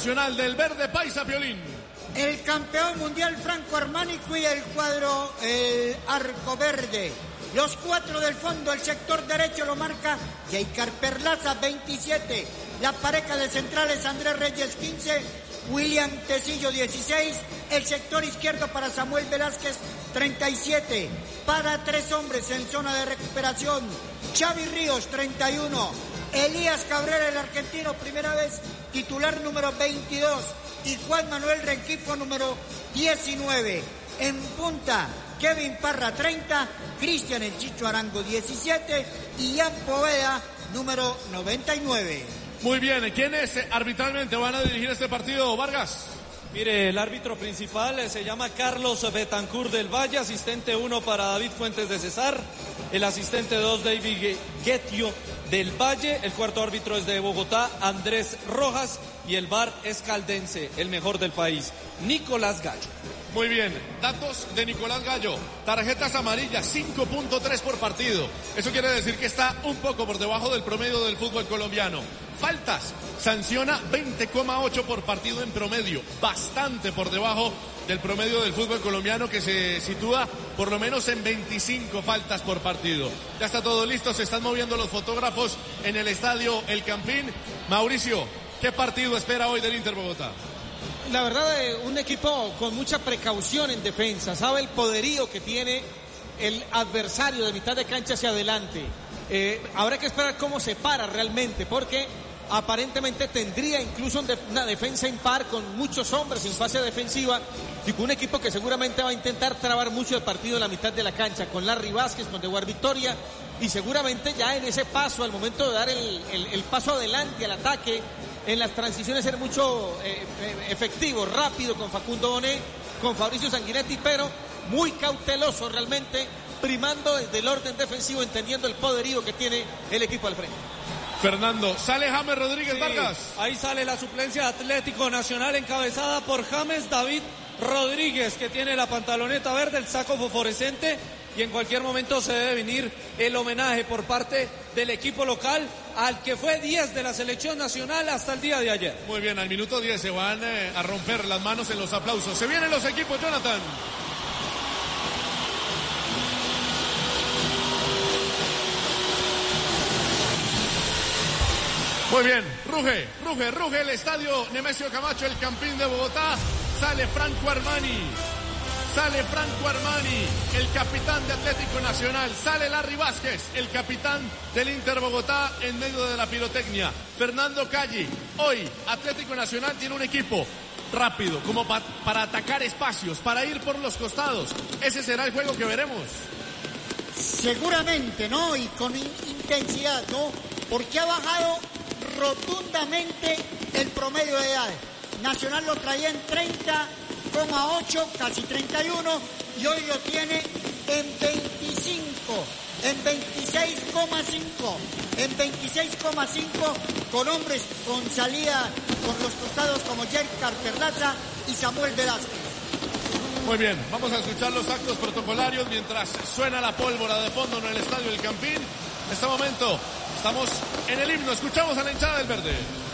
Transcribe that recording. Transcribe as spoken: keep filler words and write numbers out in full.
Nacional del Verde Paisa, Piolín. El campeón mundial Franco Armani cuida el cuadro el Arco Verde. Los cuatro del fondo, el sector derecho lo marca Jaicar Perlaza, veintisiete. La pareja de centrales, Andrés Reyes, quince. William Tecillo, dieciséis. El sector izquierdo para Samuel Velázquez, treinta y siete. Para tres hombres en zona de recuperación, Xavi Ríos, treinta y uno. Elías Cabrera, el argentino, primera vez titular, número veintidós. Y Juan Manuel Rengifo, número diecinueve. En punta, Kevin Parra, treinta. Cristian El Chicho Arango, diecisiete. Y Jan Poveda, número noventa y nueve. Muy bien, ¿quiénes arbitralmente van a dirigir este partido, Vargas? Mire, el árbitro principal se llama Carlos Betancur del Valle, asistente uno para David Fuentes de Cesar, el asistente dos David Guetio del Valle, el cuarto árbitro es de Bogotá, Andrés Rojas, y el V A R es caldense, el mejor del país, Nicolás Gallo. Muy bien, datos de Nicolás Gallo. Tarjetas amarillas, cinco punto tres por partido. Eso quiere decir que está un poco por debajo del promedio del fútbol colombiano. Faltas, sanciona veinte coma ocho por partido en promedio. Bastante por debajo del promedio del fútbol colombiano, que se sitúa por lo menos en veinticinco faltas por partido. Ya está todo listo, se están moviendo los fotógrafos en el estadio El Campín. Mauricio, ¿qué partido espera hoy del Inter Bogotá? La verdad, eh, un equipo con mucha precaución en defensa, sabe el poderío que tiene el adversario de mitad de cancha hacia adelante. Eh, habrá que esperar cómo se para realmente, porque aparentemente tendría incluso una defensa impar con muchos hombres en fase defensiva y con un equipo que seguramente va a intentar trabar mucho el partido en la mitad de la cancha, con Larry Vázquez, con Dewar Victoria, y seguramente ya en ese paso, al momento de dar el, el, el paso adelante al ataque, en las transiciones ser mucho eh, efectivo, rápido con Facundo Bonet, con Fabricio Sanguinetti, pero muy cauteloso realmente, primando desde el orden defensivo, entendiendo el poderío que tiene el equipo al frente. Fernando, sale James Rodríguez Sí, Vargas. Ahí sale la suplencia de Atlético Nacional encabezada por James David Rodríguez, que tiene la pantaloneta verde, el saco fosforescente, y en cualquier momento se debe venir el homenaje por parte del equipo local al que fue diez de la selección nacional hasta el día de ayer. Muy bien, al minuto diez se van eh, a romper las manos en los aplausos. Se vienen los equipos, Jonathan. Muy bien, ruge, ruge, ruge el estadio Nemesio Camacho, el Campín de Bogotá. Sale Franco Armani, sale Franco Armani, el capitán de Atlético Nacional. Sale Larry Vázquez, el capitán del Inter Bogotá, en medio de la pirotecnia. Fernando Calle, hoy Atlético Nacional tiene un equipo rápido, como pa- para atacar espacios, para ir por los costados. Ese será el juego que veremos. Seguramente, ¿no? Y con in- intensidad, ¿no? Porque ha bajado rotundamente el promedio de edad. Nacional lo traía en treinta coma ocho, casi treinta y uno, y hoy lo tiene en veinticinco, en veintiséis coma cinco, en veintiséis coma cinco, con hombres con salida con los costados como Jaicar Perlaza y Samuel Velázquez. Muy bien, vamos a escuchar los actos protocolarios mientras suena la pólvora de fondo en el estadio El Campín. En este momento estamos en el himno, escuchamos a la hinchada del verde.